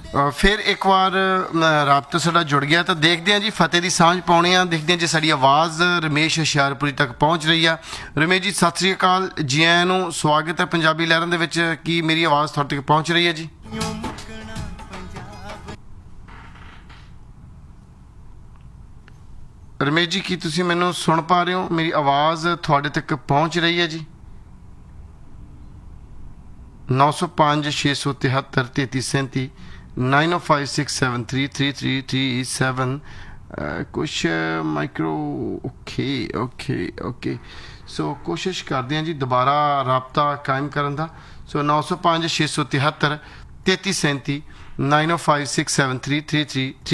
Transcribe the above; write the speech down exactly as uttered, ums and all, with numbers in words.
ਅ, ਫਿਰ ਇੱਕ ਵਾਰ ਅ, ਰਾਬਤਾ ਸਾਡਾ ਜੁੜ ਗਿਆ ਤਾਂ ਦੇਖਦੇ ਹਾਂ ਜੀ ਫਤਿਹ ਦੀ ਸਾਂਝ ਪਾਉਣੇ ਆ। ਦੇਖਦੇ ਹਾਂ ਜੇ ਸਾਡੀ ਆਵਾਜ਼ ਰਮੇਸ਼ ਹੁਸ਼ਿਆਰਪੁਰੀ ਤੱਕ ਪਹੁੰਚ ਰਹੀ ਆ। ਰਮੇਸ਼ ਜੀ ਸਤਿ ਸ੍ਰੀ ਅਕਾਲ, ਜੀ ਆਇਆਂ ਨੂੰ, ਸਵਾਗਤ ਹੈ ਪੰਜਾਬੀ ਲਹਿਰਾਂ ਦੇ ਵਿੱਚ। ਕੀ ਮੇਰੀ ਆਵਾਜ਼ ਤੁਹਾਡੇ ਤੱਕ ਪਹੁੰਚ ਰਹੀ ਹੈ ਜੀ? ਰਮੇਸ਼ ਜੀ ਕੀ ਤੁਸੀਂ ਮੈਨੂੰ ਸੁਣ ਪਾ ਰਹੇ ਹੋ? ਮੇਰੀ ਆਵਾਜ਼ ਤੁਹਾਡੇ ਤੱਕ ਪਹੁੰਚ ਰਹੀ ਹੈ ਜੀ? ਨੌ ਸੌ ਪੰਜ ਛੇ ਸੌ ਤਿਹੱਤਰ ਤੇਤੀ ਸੈਂਤੀ ਨਾइन ओ five six seven three three three three seven ਕੁਛ micro okay okay okay so ਕੋਸ਼ਿਸ਼ ਕਰਦੇ ਹਾਂ ਜੀ ਦੁਬਾਰਾ ਰਾਬਤਾ ਕਾਇਮ ਕਰਨ ਦਾ। ਸੋ ਨੌ ਸੌ ਪੰਜ ਛੇ ਸੌ ਤਿਹੱਤਰ ਤੇਤੀ ਸੈਂਤੀ ਨਾइन ओ five six seven three three three